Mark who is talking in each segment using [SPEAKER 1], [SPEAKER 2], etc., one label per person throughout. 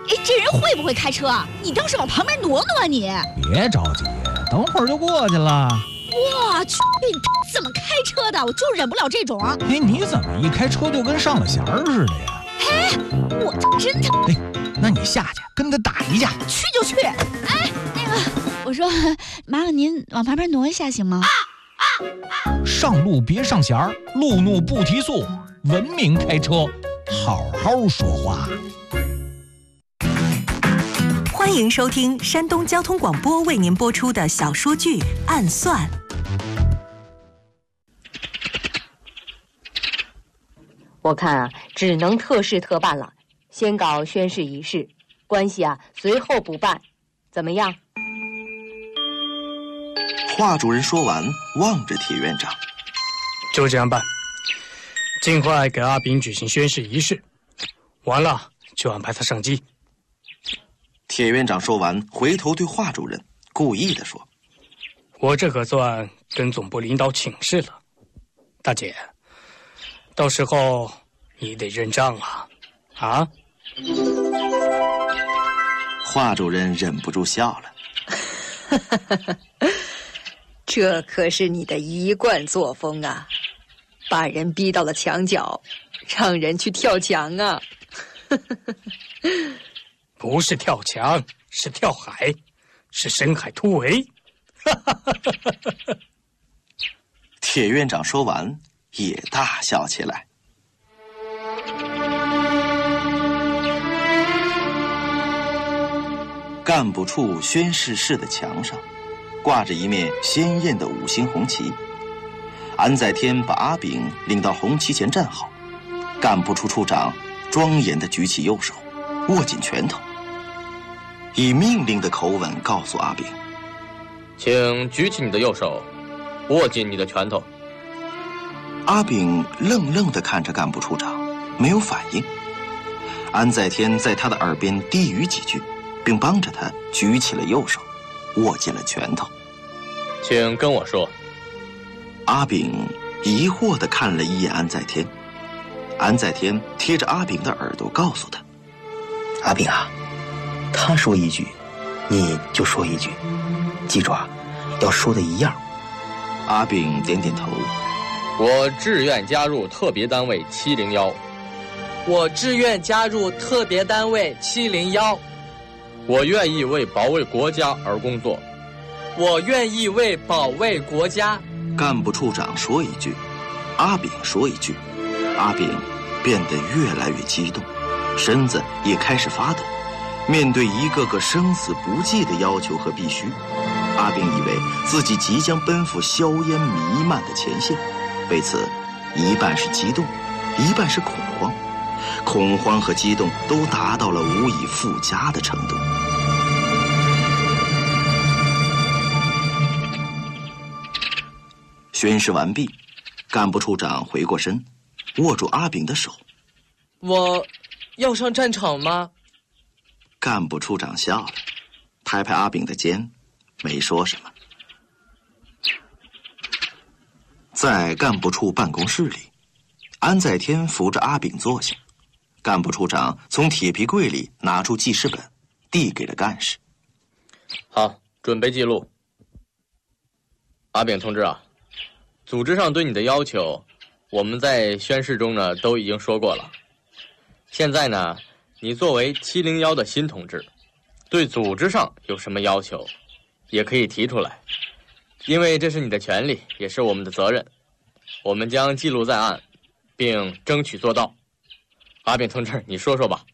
[SPEAKER 1] 哎，这人会不会开车啊？你倒是往旁边挪挪啊你！
[SPEAKER 2] 别着急，等会儿就过去了。
[SPEAKER 1] 我去，怎么开车的？我就忍不了这种。
[SPEAKER 2] 哎，你怎么一开车就跟上了弦儿似的呀？
[SPEAKER 1] 哎，我真的。
[SPEAKER 2] 哎，那你下去跟他打一架。
[SPEAKER 1] 去就去。哎，那个，我说，麻烦您往旁边挪一下行吗？
[SPEAKER 2] 上路别上弦儿，路怒不提速，文明开车，好好说话。
[SPEAKER 3] 欢迎收听山东交通广播为您播出的小说剧《暗算》。
[SPEAKER 4] 我看啊，只能特事特办了，先搞宣誓仪式，关系啊随后补办，怎么样？
[SPEAKER 5] 华主任说完，望着铁院长，
[SPEAKER 6] 就这样办，尽快给阿炳举行宣誓仪式，完了就安排他上机。
[SPEAKER 5] 铁院长说完，回头对华主任故意地说：“
[SPEAKER 6] 我这可算跟总部领导请示了，大姐，到时候你得认账啊！啊！”
[SPEAKER 5] 华主任忍不住笑了。
[SPEAKER 7] 这可是你的一贯作风啊，把人逼到了墙角，让人去跳墙啊。
[SPEAKER 6] 不是跳墙，是跳海，是深海突围。
[SPEAKER 5] 铁院长说完，也大笑起来。干部处宣誓室的墙上，挂着一面鲜艳的5星红旗。安在天把阿炳领到红旗前站好，干部处处长庄严地举起右手，握紧拳头，以命令的口吻告诉阿炳：“
[SPEAKER 8] 请举起你的右手，握紧你的拳头。”
[SPEAKER 5] 阿炳愣愣地看着干部处长，没有反应。安在天在他的耳边低语几句，并帮着他举起了右手，握紧了拳头。
[SPEAKER 8] 请跟我说。
[SPEAKER 5] 阿炳疑惑地看了一眼安在天，安在天贴着阿炳的耳朵告诉他：“
[SPEAKER 9] 阿炳啊，他说一句，你就说一句，记住啊，要说的一样。”
[SPEAKER 5] 阿炳点点头：“
[SPEAKER 8] 我志愿加入特别单位701。”“
[SPEAKER 10] 我志愿加入特别单位701。”“
[SPEAKER 8] 我愿意为保卫国家而工作。”“
[SPEAKER 10] 我愿意为保卫国家。”
[SPEAKER 5] 干部处长说一句，阿炳说一句，阿炳变得越来越激动，身子也开始发抖。面对一个个生死不计的要求和必须，阿炳以为自己即将奔赴硝烟弥漫的前线，为此一半是激动，一半是恐慌，恐慌和激动都达到了无以复加的程度。宣誓完毕，干部处长回过身，握住阿炳的手。
[SPEAKER 10] “我要上战场吗？”
[SPEAKER 5] 干部处长笑了，拍拍阿炳的肩，没说什么。在干部处办公室里，安在天扶着阿炳坐下，干部处长从铁皮柜里拿出记事本，递给了干事。
[SPEAKER 8] “好，准备记录。阿炳同志啊，组织上对你的要求，我们在宣誓中呢都已经说过了。现在呢，你作为701的新同志，对组织上有什么要求，也可以提出来，因为这是你的权利，也是我们的责任。我们将记录在案，并争取做到。阿炳同志，你说说吧。”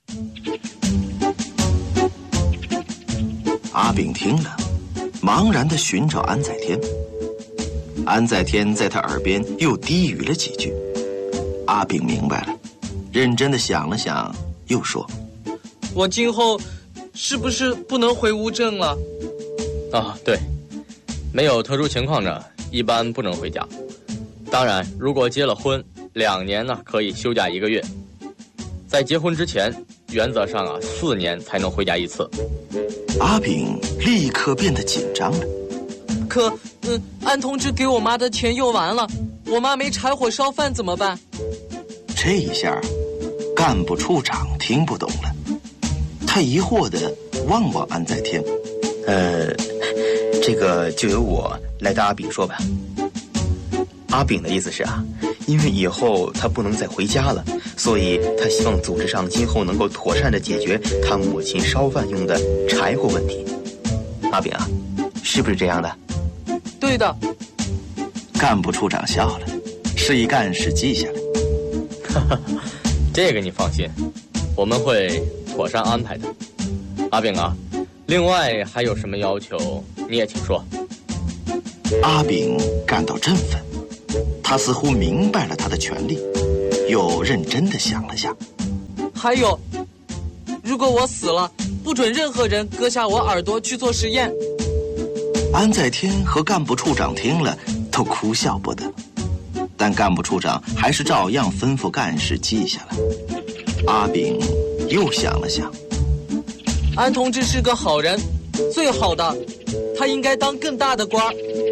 [SPEAKER 5] 阿炳听了，茫然地寻找安在天。安在天在他耳边又低语了几句，阿炳明白了，认真地想了想，又说：“
[SPEAKER 10] 我今后是不是不能回乌镇了？”“
[SPEAKER 8] 对，没有特殊情况呢，一般不能回家。当然，如果结了婚，2年呢可以休假1个月。在结婚之前，原则上4年才能回家1次。”
[SPEAKER 5] 阿炳立刻变得紧张了。
[SPEAKER 10] “可，安同志给我妈的钱用完了，我妈没柴火烧饭怎么办？”
[SPEAKER 5] 这一下，干部处长听不懂了。 他疑惑地望望安在天。
[SPEAKER 9] 这个就由我来跟阿炳说吧。阿炳的意思是啊，因为以后他不能再回家了，所以他希望组织上今后能够妥善地解决他母亲烧饭用的柴火问题。阿炳啊，是不是这样的？
[SPEAKER 10] 对的。
[SPEAKER 5] 干部处长笑了，示意干事记下来。
[SPEAKER 8] 这个你放心，我们会妥善安排的。阿炳啊，另外还有什么要求，你也请说。
[SPEAKER 5] 阿炳感到振奋，他似乎明白了他的权利，又认真地想了想。
[SPEAKER 10] 还有，如果我死了，不准任何人割下我耳朵去做实验。
[SPEAKER 5] 安在天和干部处长听了都哭笑不得，但干部处长还是照样吩咐干事记下来。阿炳又想了想，
[SPEAKER 10] 安同志是个好人，最好的，他应该当更大的官。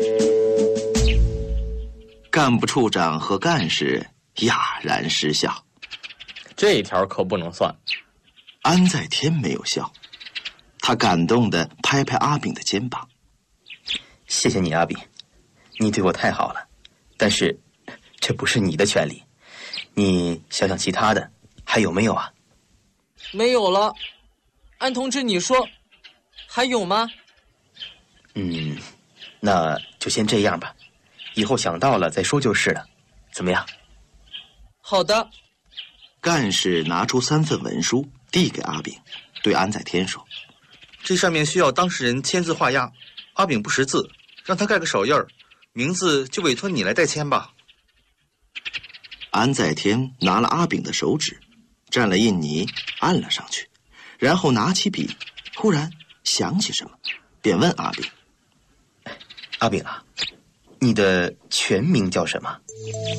[SPEAKER 5] 干部处长和干事哑然失笑。
[SPEAKER 8] 这一条可不能算。
[SPEAKER 5] 安在天没有笑，他感动地拍拍阿炳的肩膀。
[SPEAKER 9] 谢谢你，阿炳，你对我太好了，但是这不是你的权利，你想想其他的，还有没有啊？
[SPEAKER 10] 没有了。安同志，你说还有吗？
[SPEAKER 9] 那就先这样吧，以后想到了再说就是了，怎么样？
[SPEAKER 10] 好的。
[SPEAKER 5] 干事拿出3份文书递给阿炳，对安在天说：“
[SPEAKER 11] 这上面需要当事人签字画押，阿炳不识字，让他盖个手印儿，名字就委托你来代签吧。”
[SPEAKER 5] 安在天拿了阿炳的手指，蘸了印泥，按了上去，然后拿起笔，忽然想起什么，便问阿炳：“
[SPEAKER 9] 阿炳啊，你的全名叫什么？”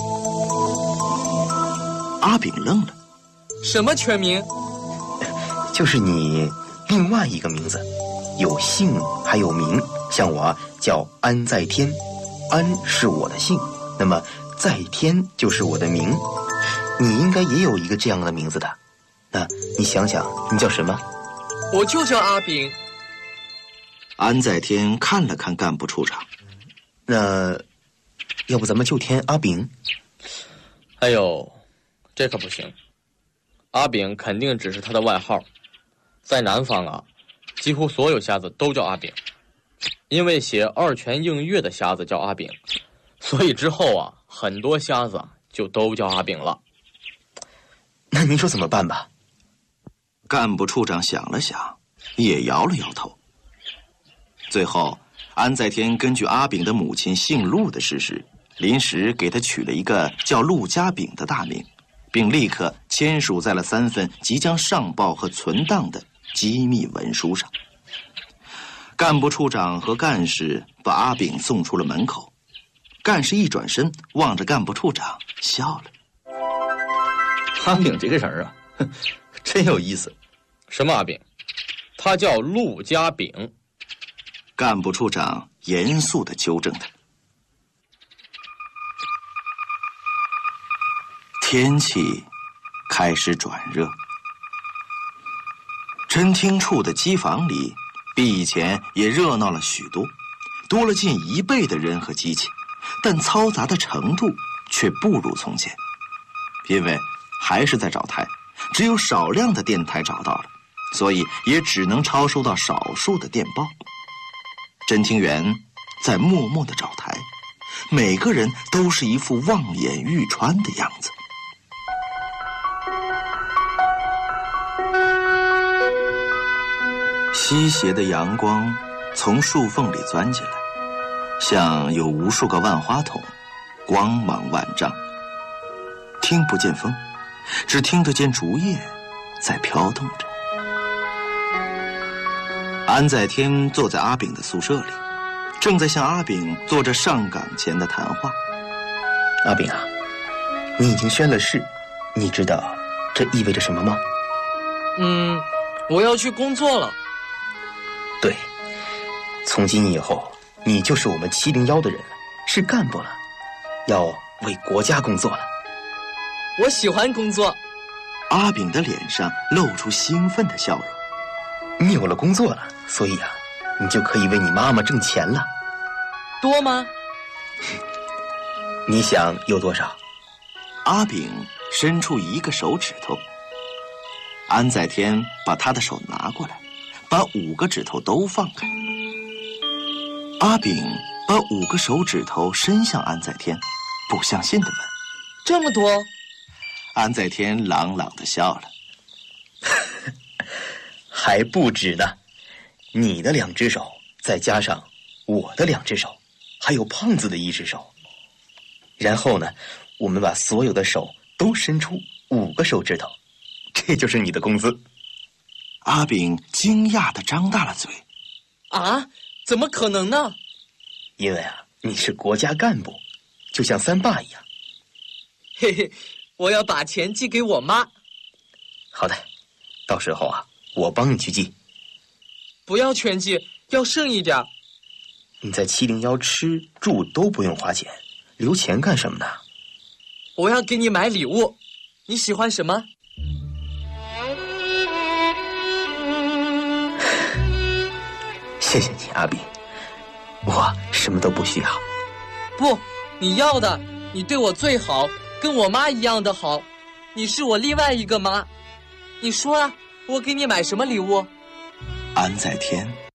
[SPEAKER 5] 阿炳愣了。
[SPEAKER 10] 什么全名？
[SPEAKER 9] 就是你另外一个名字，有姓还有名，像我叫安在天，安是我的姓，那么在天就是我的名，你应该也有一个这样的名字的。那你想想，你叫什么？
[SPEAKER 10] 我就叫阿炳。
[SPEAKER 5] 安在天看了看干部处长，
[SPEAKER 9] 那要不咱们就填阿炳？
[SPEAKER 8] 哎呦，这可不行，阿炳肯定只是他的外号。在南方啊，几乎所有瞎子都叫阿炳，因为写二泉映月的瞎子叫阿炳，所以之后啊，很多瞎子就都叫阿炳了。
[SPEAKER 9] 那您说怎么办吧？
[SPEAKER 5] 干部处长想了想，也摇了摇头。最后，安在天根据阿炳的母亲姓陆的事实，临时给他取了一个叫陆家炳的大名，并立刻签署在了3份即将上报和存档的机密文书上。干部处长和干事把阿炳送出了门口，干事一转身望着干部处长笑了。
[SPEAKER 11] 阿炳这个人啊，真有意思。
[SPEAKER 8] 什么阿炳？他叫陆家炳。
[SPEAKER 5] 干部处长严肃地纠正他。天气开始转热，侦听处的机房里比以前也热闹了许多，多了近1倍的人和机器，但嘈杂的程度却不如从前，因为还是在找台，只有少量的电台找到了，所以也只能超收到少数的电报。侦听员在默默地找台，每个人都是一副望眼欲穿的样子。西斜的阳光从树缝里钻进来，像有无数个万花筒，光芒万丈。听不见风，只听得见竹叶在飘动着。安在天坐在阿炳的宿舍里，正在向阿炳做着上岗前的谈话。
[SPEAKER 9] 阿炳啊，你已经宣了誓，你知道这意味着什么吗？
[SPEAKER 10] 我要去工作了。
[SPEAKER 9] 对，从今以后，你就是我们701的人了，是干部了，要为国家工作了。
[SPEAKER 10] 我喜欢工作。
[SPEAKER 5] 阿炳的脸上露出兴奋的笑容。
[SPEAKER 9] 你有了工作了，所以啊，你就可以为你妈妈挣钱了。
[SPEAKER 10] 多吗？
[SPEAKER 9] 你想有多少？
[SPEAKER 5] 阿炳伸出一个手指头，安在天把他的手拿过来，把5个指头都放开。阿炳把5个手指头伸向安在天，不相信地问：“
[SPEAKER 10] 这么多？”
[SPEAKER 5] 安在天朗朗地笑了。
[SPEAKER 9] 还不止呢，你的2只手，再加上我的2只手，还有胖子的1只手，然后呢，我们把所有的手都伸出5个手指头，这就是你的工资。
[SPEAKER 5] 阿炳惊讶地张大了嘴。
[SPEAKER 10] 啊？怎么可能呢？
[SPEAKER 9] 因为啊，你是国家干部，就像三爸一样。
[SPEAKER 10] 嘿嘿，我要把钱寄给我妈。
[SPEAKER 9] 好的，到时候啊，我帮你去寄。
[SPEAKER 10] 不要全寄，要剩一点。
[SPEAKER 9] 你在701吃住都不用花钱，留钱干什么呢？
[SPEAKER 10] 我要给你买礼物，你喜欢什么？
[SPEAKER 9] 谢谢你，阿炳，我什么都不需要。
[SPEAKER 10] 不，你要的，你对我最好，跟我妈一样的好，你是我另外一个妈。你说啊，我给你买什么礼物？
[SPEAKER 5] 安在天